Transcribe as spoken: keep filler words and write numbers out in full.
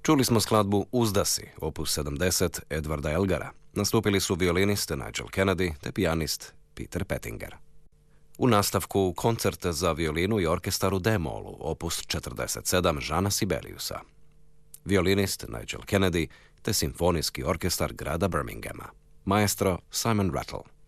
Čuli smo skladbu Uzdasi, opus sedamdeset Edwarda Elgara. Nastupili su violinist Nigel Kennedy te pijanist Peter Pettinger. U nastavku koncert za violinu i orkestar u D-molu, opus četrdeset sedam Jeana Sibeliusa. Violinist Nigel Kennedy te simfonijski orkestar grada Birminghama. Maestro Simon Rattle.